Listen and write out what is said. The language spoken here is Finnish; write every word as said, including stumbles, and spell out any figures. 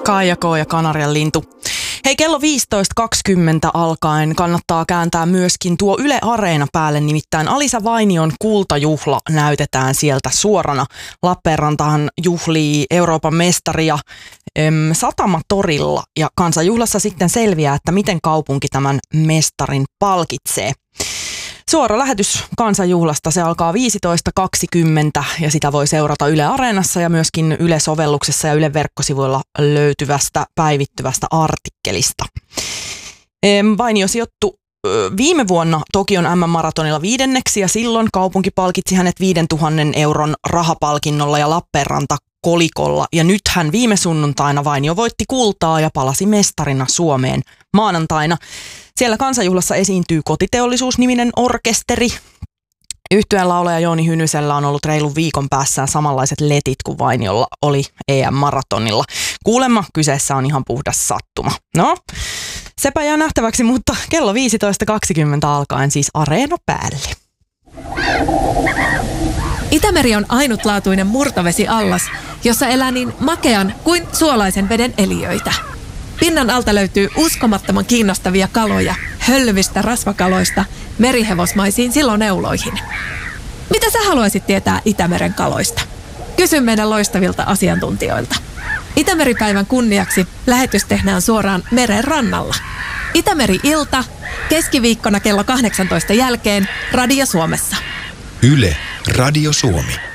Kaija K. ja Kanarian lintu. Hei, kello viisitoista kaksikymmentä alkaen kannattaa kääntää myöskin tuo Yle Areena päälle, nimittäin Alisa Vainion kultajuhla näytetään sieltä suorana. Lappeenrantahan juhlii Euroopan mestaria äm, Satamatorilla ja kansanjuhlassa sitten selviää, että miten kaupunki tämän mestarin palkitsee. Suora lähetys kansanjuhlasta, se alkaa viisitoista kaksikymmentä ja sitä voi seurata Yle Areenassa ja myöskin Yle-sovelluksessa ja Yle verkkosivuilla löytyvästä päivittyvästä artikkelista. Vainio sijoittui viime vuonna Tokion äm äm-maratonilla viidenneksi ja silloin kaupunki palkitsi hänet viidentuhannen euron rahapalkinnolla ja Lappeenranta kolikolla. Ja nythän viime sunnuntaina Vainio voitti kultaa ja palasi mestarina Suomeen maanantaina. Siellä kansanjuhlassa esiintyy Kotiteollisuus-niminen orkesteri. Yhtyeen laulaja Jouni Hynysellä on ollut reilun viikon päässään samanlaiset letit kuin Vainiolla oli E M-maratonilla. Kuulemma kyseessä on ihan puhdas sattuma. No, sepä jää nähtäväksi, mutta kello viisitoista kaksikymmentä alkaen siis Areena päälle. Itämeri on ainutlaatuinen murtovesiallas, jossa elää niin makean kuin suolaisen veden eliöitä. Pinnan alta löytyy uskomattoman kiinnostavia kaloja, hölvistä rasvakaloista merihevosmaisiin siloneuloihin. Mitä sä haluaisit tietää Itämeren kaloista? Kysy meidän loistavilta asiantuntijoilta. Itämeripäivän kunniaksi lähetys tehdään suoraan meren rannalla. Itämeri-ilta, keskiviikkona kello kahdeksantoista jälkeen Radio Suomessa. Yle, Radio Suomi.